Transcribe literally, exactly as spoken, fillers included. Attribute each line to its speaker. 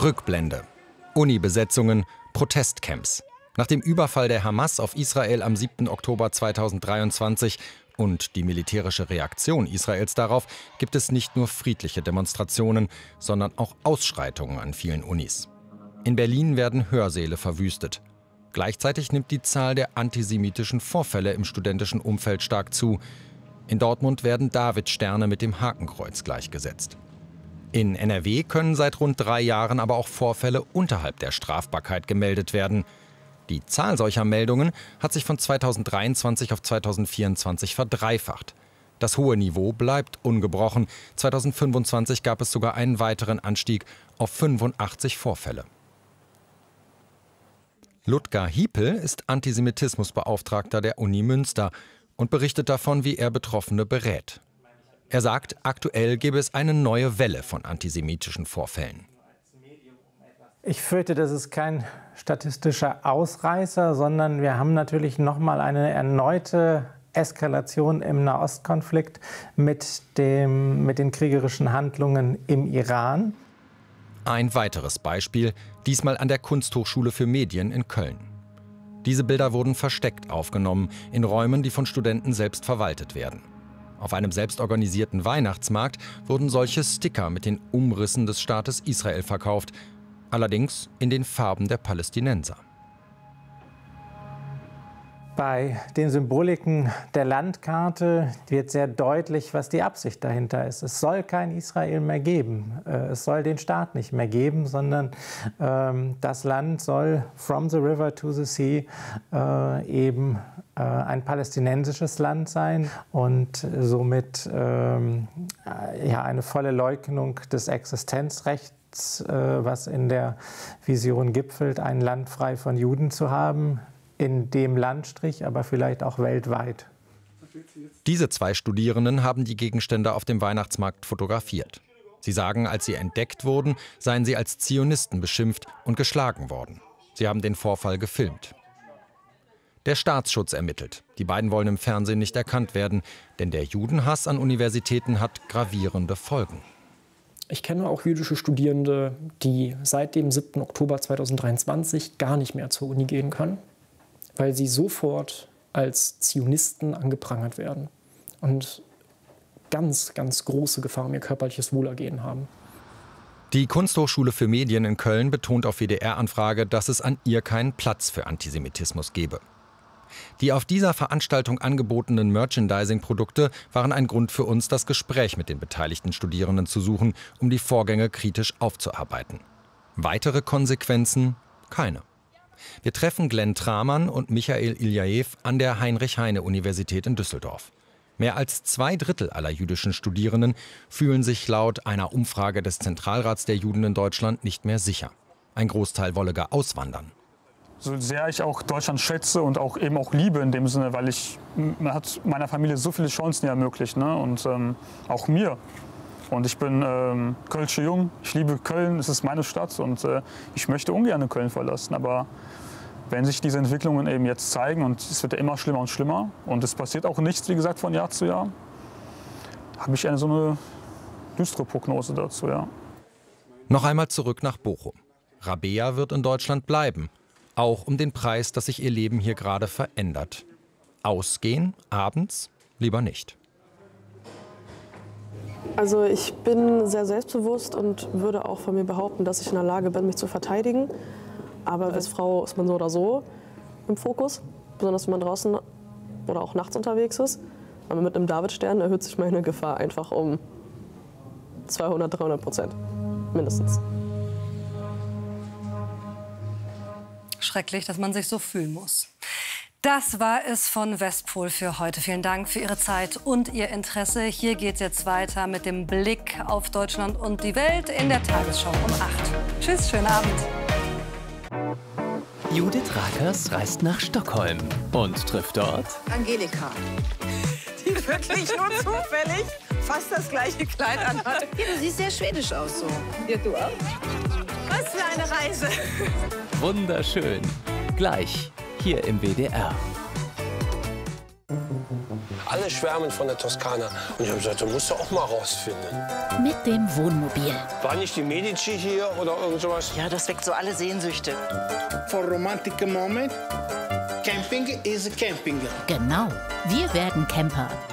Speaker 1: Rückblende. Uni-Besetzungen, Protestcamps. Nach dem Überfall der Hamas auf Israel am siebten Oktober zweitausenddreiundzwanzig und die militärische Reaktion Israels darauf gibt es nicht nur friedliche Demonstrationen, sondern auch Ausschreitungen an vielen Unis. In Berlin werden Hörsäle verwüstet. Gleichzeitig nimmt die Zahl der antisemitischen Vorfälle im studentischen Umfeld stark zu. In Dortmund werden Davidsterne mit dem Hakenkreuz gleichgesetzt. In N R W können seit rund drei Jahren aber auch Vorfälle unterhalb der Strafbarkeit gemeldet werden. Die Zahl solcher Meldungen hat sich von zweitausenddreiundzwanzig auf zweitausendvierundzwanzig verdreifacht. Das hohe Niveau bleibt ungebrochen. zweitausendfünfundzwanzig gab es sogar einen weiteren Anstieg auf fünfundachtzig Vorfälle. Ludger Hiepel ist Antisemitismusbeauftragter der Uni Münster und berichtet davon, wie er Betroffene berät. Er sagt, aktuell gäbe es eine neue Welle von antisemitischen Vorfällen.
Speaker 2: Ich fürchte, das ist kein statistischer Ausreißer, sondern wir haben natürlich noch mal eine erneute Eskalation im Nahostkonflikt mit, dem, mit den kriegerischen Handlungen im Iran.
Speaker 1: Ein weiteres Beispiel, diesmal an der Kunsthochschule für Medien in Köln. Diese Bilder wurden versteckt aufgenommen, in Räumen, die von Studenten selbst verwaltet werden. Auf einem selbstorganisierten Weihnachtsmarkt wurden solche Sticker mit den Umrissen des Staates Israel verkauft, allerdings in den Farben der Palästinenser.
Speaker 2: Bei den Symboliken der Landkarte wird sehr deutlich, was die Absicht dahinter ist. Es soll kein Israel mehr geben. Es soll den Staat nicht mehr geben, sondern ähm, das Land soll from the river to the sea äh, eben äh, ein palästinensisches Land sein und somit ähm, ja, eine volle Leugnung des Existenzrechts, äh, was in der Vision gipfelt, ein Land frei von Juden zu haben. In dem Landstrich, aber vielleicht auch weltweit.
Speaker 1: Diese zwei Studierenden haben die Gegenstände auf dem Weihnachtsmarkt fotografiert. Sie sagen, als sie entdeckt wurden, seien sie als Zionisten beschimpft und geschlagen worden. Sie haben den Vorfall gefilmt. Der Staatsschutz ermittelt. Die beiden wollen im Fernsehen nicht erkannt werden, denn der Judenhass an Universitäten hat gravierende Folgen.
Speaker 3: Ich kenne auch jüdische Studierende, die seit dem siebten Oktober zweitausenddreiundzwanzig gar nicht mehr zur Uni gehen können, weil sie sofort als Zionisten angeprangert werden und ganz, ganz große Gefahr um ihr körperliches Wohlergehen haben.
Speaker 1: Die Kunsthochschule für Medien in Köln betont auf W D R-Anfrage, dass es an ihr keinen Platz für Antisemitismus gebe. Die auf dieser Veranstaltung angebotenen Merchandising-Produkte waren ein Grund für uns, das Gespräch mit den beteiligten Studierenden zu suchen, um die Vorgänge kritisch aufzuarbeiten. Weitere Konsequenzen? Keine. Wir treffen Glenn Tramann und Michael Iljaev an der Heinrich-Heine-Universität in Düsseldorf. Mehr als zwei Drittel aller jüdischen Studierenden fühlen sich laut einer Umfrage des Zentralrats der Juden in Deutschland nicht mehr sicher. Ein Großteil wolle gar auswandern.
Speaker 4: So sehr ich auch Deutschland schätze und auch eben auch liebe in dem Sinne, weil ich, man hat meiner Familie so viele Chancen ermöglicht, ne? Und ähm, auch mir. Und ich bin ähm, Kölsche Jung, ich liebe Köln, es ist meine Stadt und äh, ich möchte ungern Köln verlassen. Aber wenn sich diese Entwicklungen eben jetzt zeigen und es wird ja immer schlimmer und schlimmer und es passiert auch nichts, wie gesagt, von Jahr zu Jahr, habe ich eine so eine düstere Prognose dazu, ja.
Speaker 1: Noch einmal zurück nach Bochum. Rabea wird in Deutschland bleiben, auch um den Preis, dass sich ihr Leben hier gerade verändert. Ausgehen, abends, lieber nicht.
Speaker 5: Also ich bin sehr selbstbewusst und würde auch von mir behaupten, dass ich in der Lage bin, mich zu verteidigen. Aber als Frau ist man so oder so im Fokus, besonders wenn man draußen oder auch nachts unterwegs ist. Aber mit einem Davidstern erhöht sich meine Gefahr einfach um zweihundert, dreihundert Prozent, mindestens.
Speaker 6: Schrecklich, dass man sich so fühlen muss. Das war es von Westpol für heute. Vielen Dank für Ihre Zeit und Ihr Interesse. Hier geht es jetzt weiter mit dem Blick auf Deutschland und die Welt in der Tagesschau um acht. Tschüss, schönen Abend.
Speaker 7: Judith Rakers reist nach Stockholm und trifft dort
Speaker 8: Angelika, die wirklich nur zufällig fast das gleiche Kleid anhat. Ja, du siehst sehr schwedisch aus so. Ja, du auch. Was für eine Reise.
Speaker 7: Wunderschön. Gleich hier im W D R.
Speaker 9: alle schwärmen von der Toskana. Und ich habe gesagt, du musst du auch mal rausfinden.
Speaker 10: Mit dem Wohnmobil.
Speaker 9: War nicht die Medici hier oder irgend sowas?
Speaker 8: Ja, das weckt so alle Sehnsüchte.
Speaker 11: For romantic moment, camping is camping.
Speaker 10: Genau, wir werden Camper.